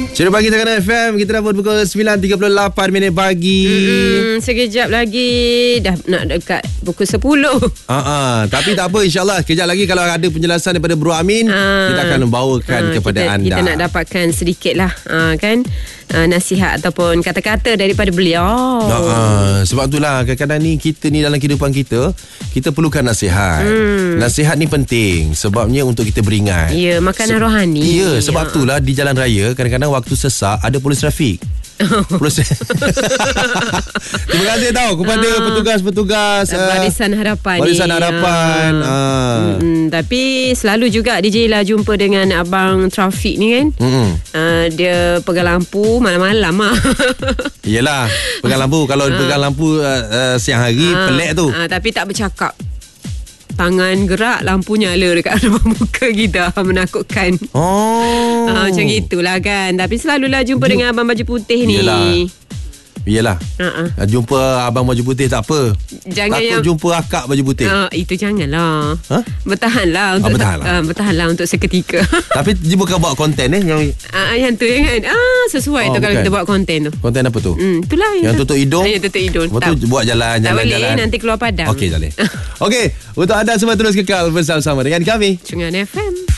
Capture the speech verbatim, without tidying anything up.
Cerita Pagi Tekan F M. Kita dah buat pukul sembilan tiga puluh lapan minit pagi. Hmm, sekejap lagi dah nak dekat pukul sepuluh. Uh-uh. Tapi tak apa, insyaAllah kejap lagi kalau ada penjelasan daripada Bro Amin, uh, kita akan membawakan uh, kepada kita, anda. Kita nak dapatkan sedikit lah uh, kan uh, nasihat ataupun kata-kata daripada beliau. Uh-uh. Sebab itulah kadang-kadang ni kita ni dalam kehidupan kita, kita perlukan nasihat. Hmm. Nasihat ni penting sebabnya untuk kita beringat. Ya, makanan Se- rohani. Ya, sebab ya. itulah di jalan raya kadang-kadang waktu sesak ada polis trafik. Polis. Terima kasih tahu kepada ah. petugas-petugas uh, Barisan Harapan Barisan ni. Harapan ah. ah. Mm-mm. Tapi selalu juga D J lah jumpa dengan abang trafik ni kan. uh, Dia pegang lampu malam-malam lah. Yelah, pegang lampu. Kalau ah. pegang lampu uh, uh, siang hari ah. pelik tu ah, tapi tak bercakap. Tangan gerak, lampu nyala dekat depan muka kita, menakutkan. Oh, ha, macam gitulah kan. Tapi selalulah jumpa Jum- dengan abang baju putih ni. Yelah. Yelah. Uh-uh. Jumpa abang baju putih tak apa. Jangan Takut yang jumpa akak baju putih. Uh, itu janganlah. Huh? Bertahanlah untuk oh, bertahanlah. Uh, bertahanlah untuk seketika. Tapi dia bukan buat konten eh yang uh, yang tu kan. Ah, sesuai oh, tu bukan. Kalau kita buat konten tu. Konten apa tu? Hmm, itulah yang, yang tutup hidung. Yang tutup hidung. Lepas tu buat jalan tak jalan boleh, jalan. nanti keluar padang. Okey, boleh. Okey, untuk anda semua terus kekal bersama-sama dengan kami. Cungan F M.